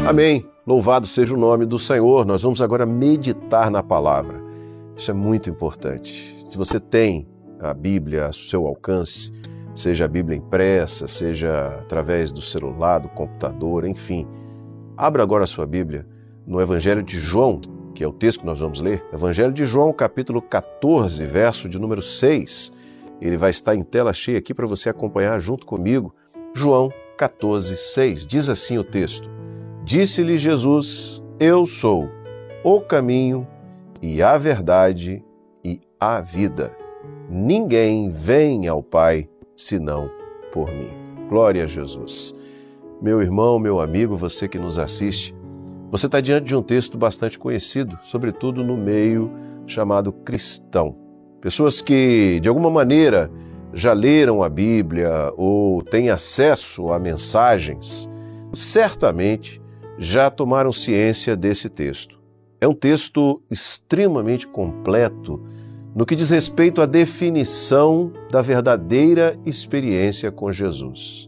Amém. Louvado seja o nome do Senhor. Nós vamos agora meditar na palavra. Isso é muito importante. Se você tem a Bíblia ao seu alcance, seja a Bíblia impressa, seja através do celular, do computador, enfim, abra agora a sua Bíblia no Evangelho de João, que é o texto que nós vamos ler. Evangelho de João, capítulo 14, verso de número 6. Ele vai estar em tela cheia aqui para você acompanhar junto comigo. João 14, 6. Diz assim o texto: Disse-lhe Jesus: Eu sou o caminho e a verdade e a vida. Ninguém vem ao Pai senão por mim. Glória a Jesus. Meu irmão, meu amigo, você que nos assiste, você está diante de um texto bastante conhecido, sobretudo no meio chamado cristão. Pessoas que, de alguma maneira, já leram a Bíblia ou têm acesso a mensagens, certamente já tomaram ciência desse texto. É um texto extremamente completo no que diz respeito à definição da verdadeira experiência com Jesus.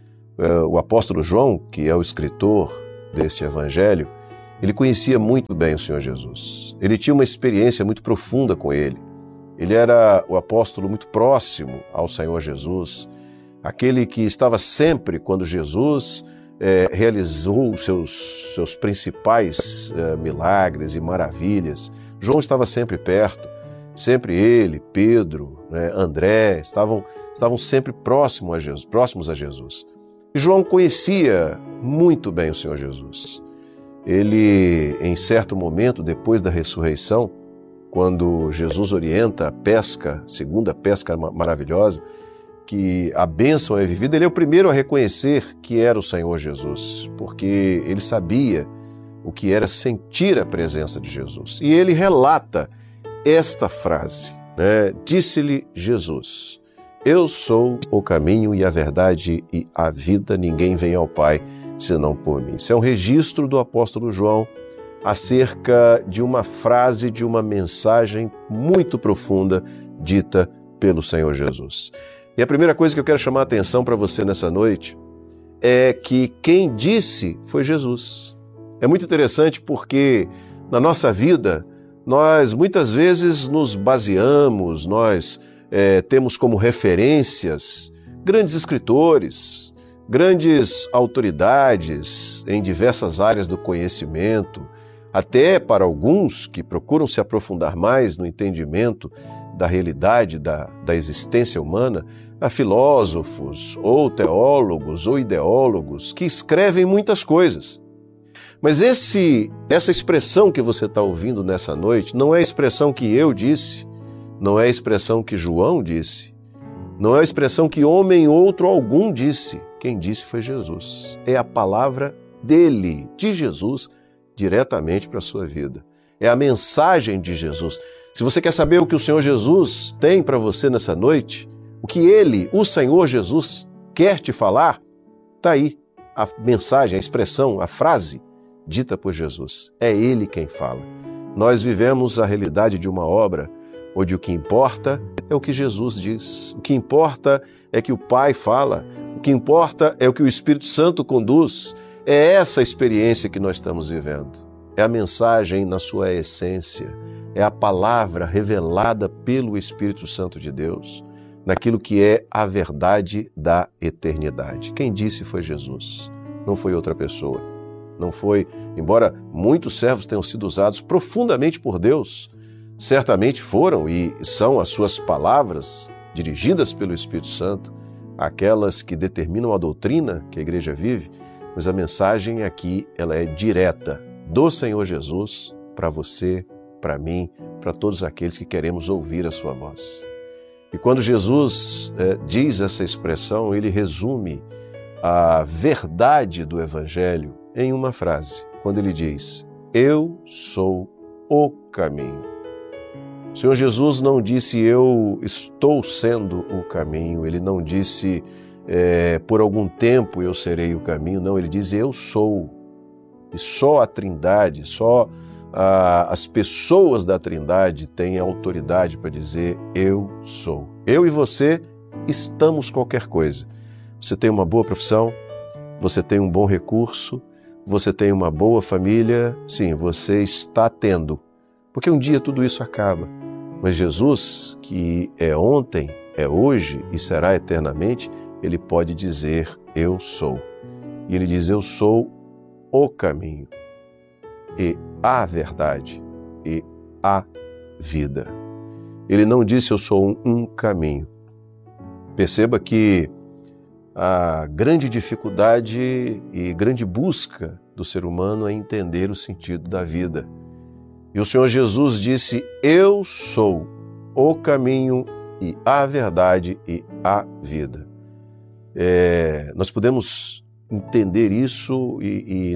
O apóstolo João, que é o escritor deste evangelho, ele conhecia muito bem o Senhor Jesus. Ele tinha uma experiência muito profunda com ele. Ele era o apóstolo muito próximo ao Senhor Jesus, aquele que estava sempre quando Jesus realizou os seus principais milagres e maravilhas. João estava sempre perto, sempre ele, Pedro, André, estavam sempre próximos a Jesus. E João conhecia muito bem o Senhor Jesus. Ele, em certo momento, depois da ressurreição, quando Jesus orienta a pesca, segunda pesca maravilhosa, que a bênção é vivida, ele é o primeiro a reconhecer que era o Senhor Jesus, porque ele sabia o que era sentir a presença de Jesus. E ele relata esta frase, Disse-lhe Jesus: Eu sou o caminho e a verdade e a vida, ninguém vem ao Pai senão por mim. Isso é um registro do apóstolo João acerca de uma frase, de uma mensagem muito profunda dita pelo Senhor Jesus. E a primeira coisa que eu quero chamar a atenção para você nessa noite é que quem disse foi Jesus. É muito interessante porque na nossa vida nós muitas vezes nos baseamos, nós temos como referências grandes escritores, grandes autoridades em diversas áreas do conhecimento, até para alguns que procuram se aprofundar mais no entendimento da realidade da existência humana, a filósofos, ou teólogos, ou ideólogos, que escrevem muitas coisas. Mas essa expressão que você está ouvindo nessa noite não é a expressão que eu disse, não é a expressão que João disse, não é a expressão que homem outro algum disse. Quem disse foi Jesus. É a palavra dele, de Jesus, diretamente para a sua vida. É a mensagem de Jesus. Se você quer saber o que o Senhor Jesus tem para você nessa noite, o que ele, o Senhor Jesus, quer te falar, está aí a mensagem, a expressão, a frase dita por Jesus. É ele quem fala. Nós vivemos a realidade de uma obra onde o que importa é o que Jesus diz. O que importa é que o Pai fala. O que importa é o que o Espírito Santo conduz. É essa experiência que nós estamos vivendo. É a mensagem na sua essência. É a palavra revelada pelo Espírito Santo de Deus, naquilo que é a verdade da eternidade. Quem disse foi Jesus, não foi outra pessoa. Não foi, embora muitos servos tenham sido usados profundamente por Deus, certamente foram e são as suas palavras dirigidas pelo Espírito Santo, aquelas que determinam a doutrina que a igreja vive, mas a mensagem aqui ela é direta do Senhor Jesus para você, para mim, para todos aqueles que queremos ouvir a sua voz. E quando Jesus diz essa expressão, ele resume a verdade do Evangelho em uma frase, quando ele diz: Eu sou o caminho. O Senhor Jesus não disse eu estou sendo o caminho, ele não disse por algum tempo eu serei o caminho, não, ele diz eu sou. E só a Trindade, só as pessoas da Trindade têm autoridade para dizer eu sou. Eu e você estamos qualquer coisa. Você tem uma boa profissão, você tem um bom recurso, você tem uma boa família, sim, você está tendo, porque um dia tudo isso acaba. Mas Jesus, que é ontem, é hoje e será eternamente, ele pode dizer, eu sou. E ele diz, eu sou o caminho e a verdade e a vida. Ele não disse, eu sou um caminho. Perceba que a grande dificuldade e grande busca do ser humano é entender o sentido da vida. E o Senhor Jesus disse, eu sou o caminho e a verdade e a vida. Nós podemos entender isso e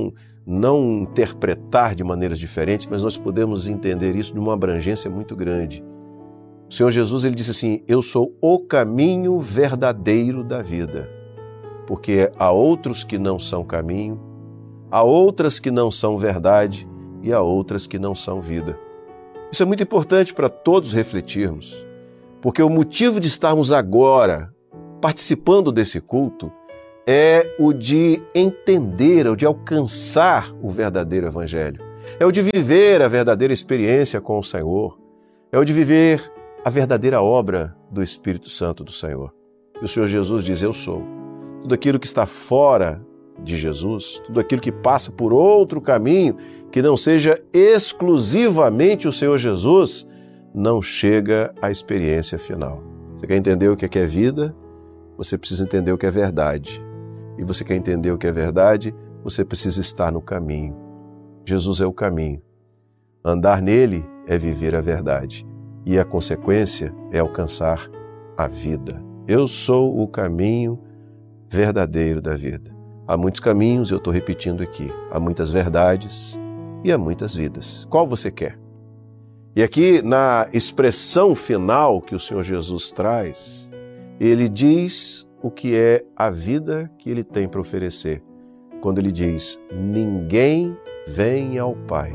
não interpretar de maneiras diferentes, mas nós podemos entender isso de uma abrangência muito grande. O Senhor Jesus, ele disse assim, eu sou o caminho verdadeiro da vida, porque há outros que não são caminho, há outras que não são verdade e há outras que não são vida. Isso é muito importante para todos refletirmos, porque o motivo de estarmos agora participando desse culto é o de entender, o de alcançar o verdadeiro evangelho, é o de viver a verdadeira experiência com o Senhor, é o de viver a verdadeira obra do Espírito Santo do Senhor. E o Senhor Jesus diz, eu sou. Tudo aquilo que está fora de Jesus, tudo aquilo que passa por outro caminho, que não seja exclusivamente o Senhor Jesus, não chega à experiência final. Você quer entender o que é vida? Você precisa entender o que é verdade. E você quer entender o que é verdade? Você precisa estar no caminho. Jesus é o caminho. Andar nele é viver a verdade. E a consequência é alcançar a vida. Eu sou o caminho verdadeiro da vida. Há muitos caminhos, eu estou repetindo aqui. Há muitas verdades e há muitas vidas. Qual você quer? E aqui, na expressão final que o Senhor Jesus traz, ele diz o que é a vida que ele tem para oferecer. Quando ele diz, ninguém vem ao Pai,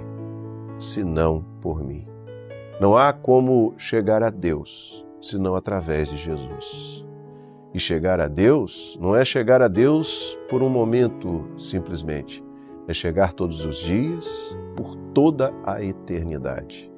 senão por mim. Não há como chegar a Deus, senão através de Jesus. E chegar a Deus não é chegar a Deus por um momento simplesmente, é chegar todos os dias, por toda a eternidade.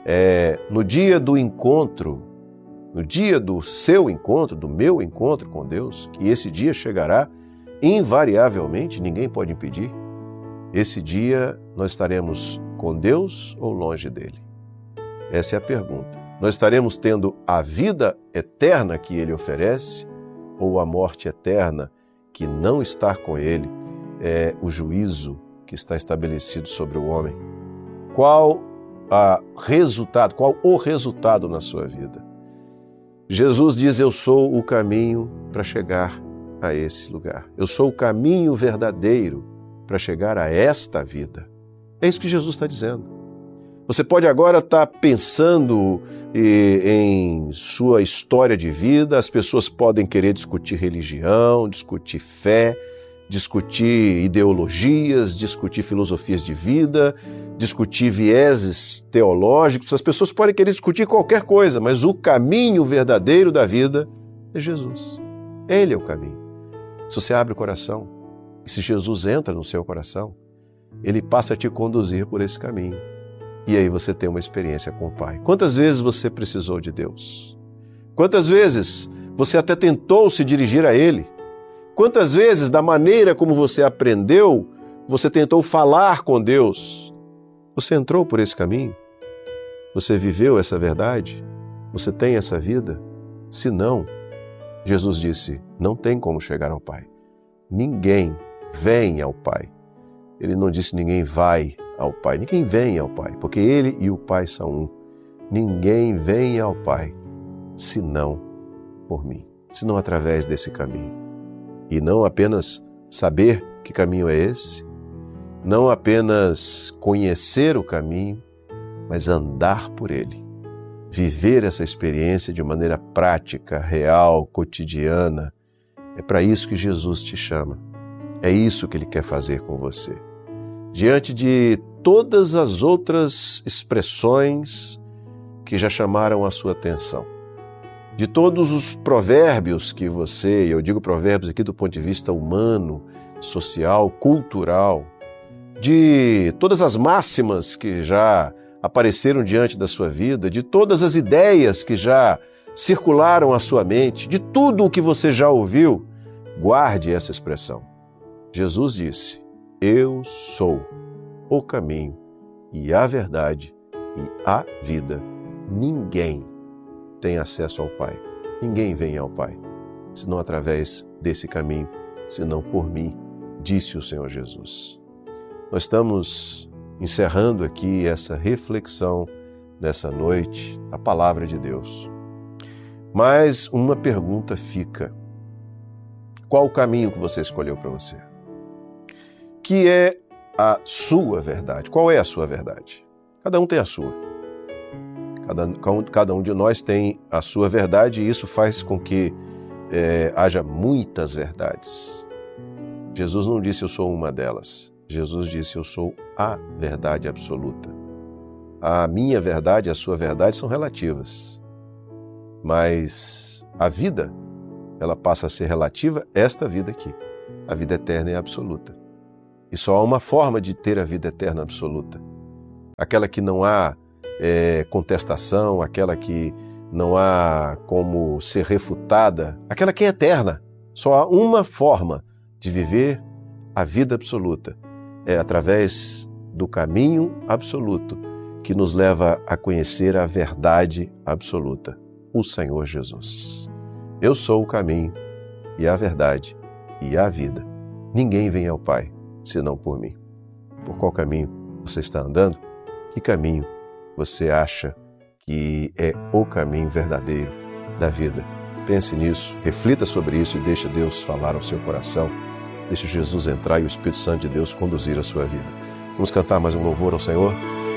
No dia do encontro, no dia do seu encontro, do meu encontro com Deus, que esse dia chegará, invariavelmente, ninguém pode impedir. Esse dia nós estaremos com Deus ou longe dele? Essa é a pergunta. Nós estaremos tendo a vida eterna que ele oferece ou a morte eterna que não estar com ele é o juízo que está estabelecido sobre o homem? Qual o resultado na sua vida? Jesus diz, eu sou o caminho para chegar a esse lugar. Eu sou o caminho verdadeiro para chegar a esta vida. É isso que Jesus está dizendo. Você pode agora estar pensando em sua história de vida, as pessoas podem querer discutir religião, discutir fé, discutir ideologias, discutir filosofias de vida, discutir vieses teológicos, as pessoas podem querer discutir qualquer coisa, mas o caminho verdadeiro da vida é Jesus. Ele é o caminho. Se você abre o coração, e se Jesus entra no seu coração, ele passa a te conduzir por esse caminho. E aí você tem uma experiência com o Pai. Quantas vezes você precisou de Deus? Quantas vezes você até tentou se dirigir a Ele? Quantas vezes, da maneira como você aprendeu, você tentou falar com Deus? Você entrou por esse caminho? Você viveu essa verdade? Você tem essa vida? Se não, Jesus disse, não tem como chegar ao Pai. Ninguém vem ao Pai. Ele não disse ninguém vai ao Pai. Ninguém vem ao Pai, porque Ele e o Pai são um. Ninguém vem ao Pai, senão por mim, senão através desse caminho. E não apenas saber que caminho é esse, não apenas conhecer o caminho, mas andar por ele. Viver essa experiência de maneira prática, real, cotidiana. É para isso que Jesus te chama. É isso que Ele quer fazer com você. Diante de todas as outras expressões que já chamaram a sua atenção, de todos os provérbios que você, eu digo provérbios aqui do ponto de vista humano, social, cultural, de todas as máximas que já apareceram diante da sua vida, de todas as ideias que já circularam à sua mente, de tudo o que você já ouviu, guarde essa expressão. Jesus disse: eu sou o caminho e a verdade e a vida. Ninguém tem acesso ao Pai. Ninguém vem ao Pai, senão através desse caminho, senão por mim, disse o Senhor Jesus. Nós estamos encerrando aqui essa reflexão nessa noite, a palavra de Deus. Mas uma pergunta fica: qual o caminho que você escolheu para você? Que é a sua verdade? Qual é a sua verdade? Cada um tem a sua. Cada um de nós tem a sua verdade e isso faz com que haja muitas verdades. Jesus não disse eu sou uma delas. Jesus disse eu sou a verdade absoluta. A minha verdade e a sua verdade são relativas. Mas a vida, ela passa a ser relativa a esta vida aqui. A vida eterna é absoluta. E só há uma forma de ter a vida eterna absoluta. Aquela que não há contestação, aquela que não há como ser refutada, aquela que é eterna. Só há uma forma de viver a vida absoluta. É através do caminho absoluto que nos leva a conhecer a verdade absoluta, o Senhor Jesus. Eu sou o caminho e a verdade e a vida. Ninguém vem ao Pai senão por mim. Por qual caminho você está andando? Que caminho você acha que é o caminho verdadeiro da vida? Pense nisso, reflita sobre isso e deixe Deus falar ao seu coração. Deixe Jesus entrar e o Espírito Santo de Deus conduzir a sua vida. Vamos cantar mais um louvor ao Senhor?